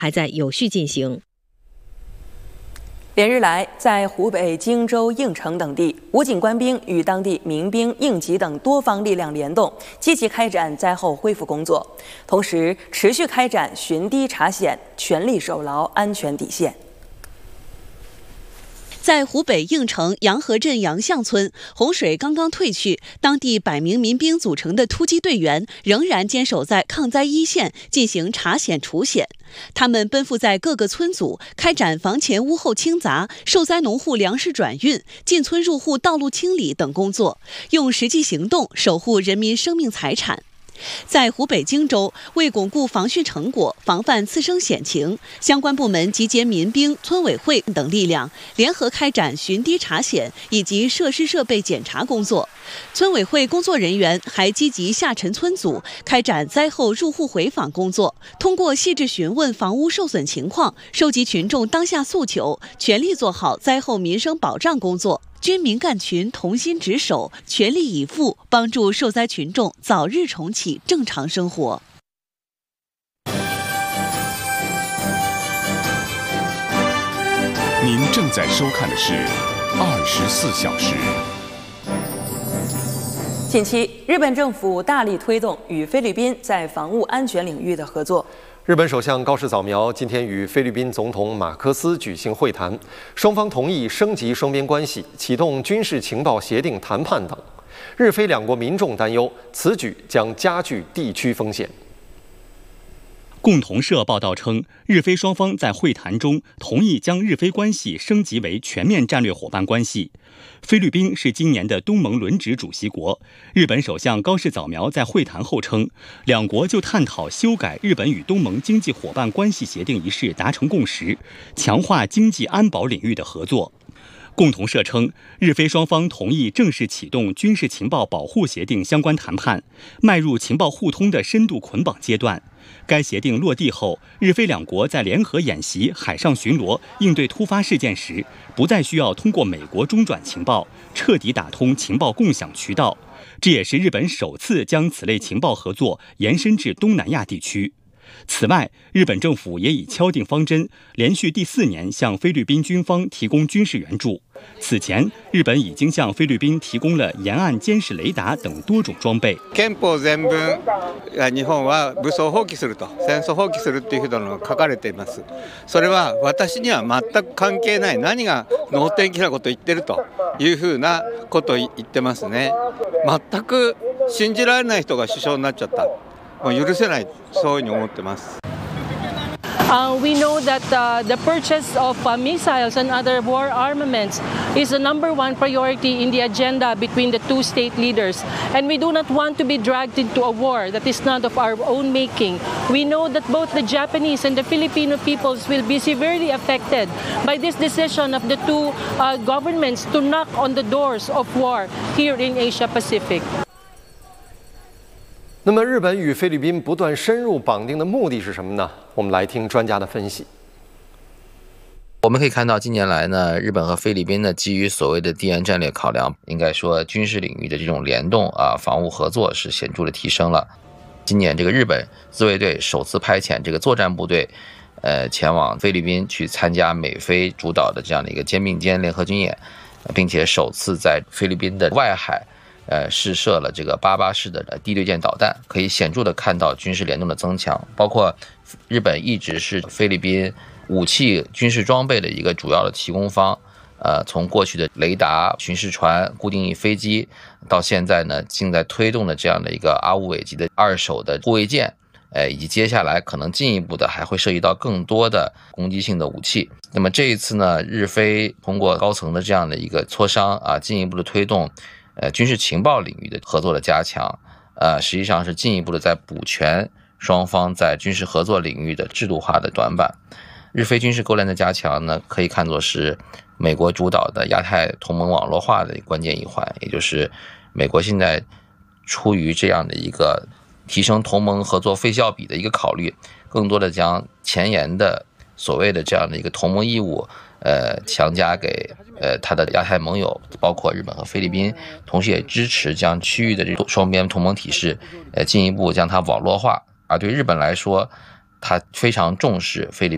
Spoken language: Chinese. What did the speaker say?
还在有序进行。 连日来，在湖北荆州、应城等地，武警官兵与当地民兵、应急等多方力量联动，积极开展灾后恢复工作，同时持续开展巡堤查险，全力守牢安全底线。 在湖北应城杨河镇杨巷村，洪水刚刚退去，当地100名民兵组成的突击队员仍然坚守在抗灾一线，进行查险除险。他们奔赴在各个村组，开展房前屋后清杂、受灾农户粮食转运、进村入户道路清理等工作，用实际行动守护人民生命财产。在湖北荆州，为巩固防汛成果，防范次生险情，相关部门集结民兵、村委会等力量，联合开展巡堤查险以及设施设备检查工作。村委会工作人员还积极下沉村组，开展灾后入户回访工作，通过细致询问房屋受损情况，收集群众当下诉求，全力做好灾后民生保障工作。军民干群同心职守，全力以赴，帮助受灾群众早日重启正常生活。 您正在收看的是24小时。 近期，日本政府大力推动与菲律宾在防务安全领域的合作。 日本首相高市早苗今天与菲律宾总统马科斯举行会谈，双方同意升级双边关系，启动军事情报协定谈判等。日菲两国民众担忧，此举将加剧地区风险。 共同社报道称，日菲双方在会谈中同意将日菲关系升级为全面战略伙伴关系。菲律宾是今年的东盟轮值主席国。日本首相高市早苗在会谈后称，两国就探讨修改日本与东盟经济伙伴关系协定一事达成共识，强化经济安保领域的合作。共同社称，日菲双方同意正式启动军事情报保护协定相关谈判，迈入情报互通的深度捆绑阶段。该协定落地后，日菲两国在联合演习、海上巡逻、应对突发事件时，不再需要通过美国中转情报，彻底打通情报共享渠道。这也是日本首次将此类情报合作延伸至东南亚地区。此外，日本政府也已敲定方针，连续第4年向菲律宾军方提供军事援助。此前，日本已经向菲律宾提供了沿岸监視雷達等多種裝備。 憲法全文、日本は武装放棄すると、戦争放棄するというふうなのが書かれています。それは私には全く関係ない、何が能天気なことを言ってるというふうなことを言ってますね。全く信じられない人が首相になっちゃった。許せない、そういうふうに思ってます。 We know that the purchase of missiles and other war armaments is the #1 priority in the agenda between the two state leaders. And we do not want to be dragged into a war that is not of our own making. We know that both the Japanese and the Filipino peoples will be severely affected by this decision of the two governments to knock on the doors of war here in Asia Pacific. 那么，日本与菲律宾不断深入绑定的目的是什么呢？我们来听专家的分析。 我们可以看到，近年来呢，日本和菲律宾呢，基于所谓的地缘战略考量，应该说军事领域的这种联动啊，防务合作是显著的提升了。今年这个日本自卫队首次派遣这个作战部队，前往菲律宾去参加美菲主导的这样的一个肩并肩联合军演，并且首次在菲律宾的外海。试射了这个88式的地对舰导弹，可以显著的看到军事联动的增强。包括日本一直是菲律宾武器军事装备的一个主要的提供方，从过去的雷达、巡视船、固定翼飞机，到现在呢，正在推动的这样的一个阿乌韦级的2手的护卫舰，以及接下来可能进一步的还会涉及到更多的攻击性的武器。那么这一次呢，日菲通过高层的这样的一个磋商啊，进一步的推动。军事情报领域的合作的加强，实际上是进一步的在补全双方在军事合作领域的制度化的短板。日菲军事勾连的加强呢，可以看作是美国主导的亚太同盟网络化的关键一环，也就是美国现在出于这样的一个提升同盟合作费效比的一个考虑，更多的将前沿的所谓的这样的一个同盟义务，强加给他的亚太盟友，包括日本和菲律宾，同时也支持将区域的这种双边同盟体制，进一步将它网络化。而对日本来说，它非常重视菲律宾